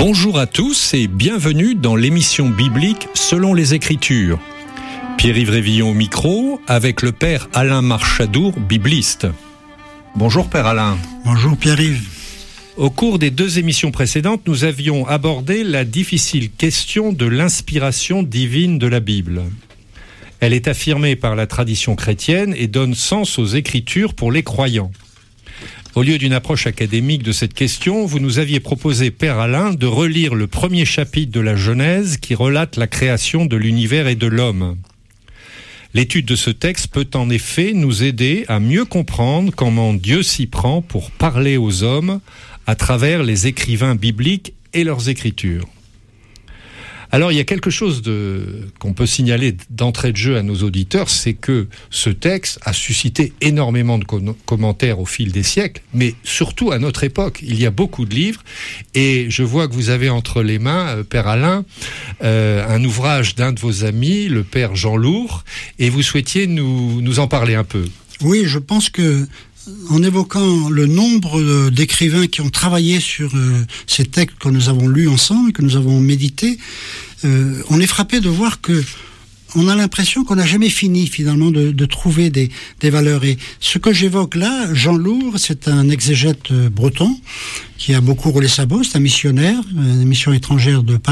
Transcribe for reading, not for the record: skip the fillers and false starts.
Bonjour à tous et bienvenue dans l'émission biblique Selon les Écritures. Pierre-Yves Révillon au micro avec le père Alain Marchadour, bibliste. Bonjour père Alain. Bonjour Pierre-Yves. Au cours des 2 émissions précédentes, nous avions abordé la difficile question de l'inspiration divine de la Bible. Elle est affirmée par la tradition chrétienne et donne sens aux Écritures pour les croyants. Au lieu d'une approche académique de cette question, vous nous aviez proposé, Père Alain, de relire le premier chapitre de la Genèse qui relate la création de l'univers et de l'homme. L'étude de ce texte peut en effet nous aider à mieux comprendre comment Dieu s'y prend pour parler aux hommes à travers les écrivains bibliques et leurs écritures. Alors, il y a quelque chose qu'on peut signaler d'entrée de jeu à nos auditeurs, c'est que ce texte a suscité énormément de commentaires au fil des siècles, mais surtout à notre époque. Il y a beaucoup de livres, et je vois que vous avez entre les mains, Père Alain, un ouvrage d'un de vos amis, le Père Jean Lourd, et vous souhaitiez nous en parler un peu. Oui, je pense que en évoquant le nombre d'écrivains qui ont travaillé sur ces textes que nous avons lus ensemble, que nous avons médités, on est frappé de voir que on a l'impression qu'on n'a jamais fini finalement de trouver des valeurs. Et ce que j'évoque là, Jean Lourd, c'est un exégète breton qui a beaucoup roulé sa bosse, c'est un missionnaire, une mission étrangère de